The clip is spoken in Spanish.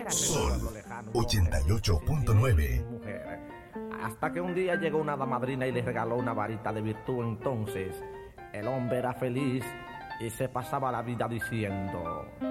Sol 88.9. Mujer. Hasta que un día llegó una damadrina y le regaló una varita de virtud. Entonces el hombre era feliz y se pasaba la vida diciendo: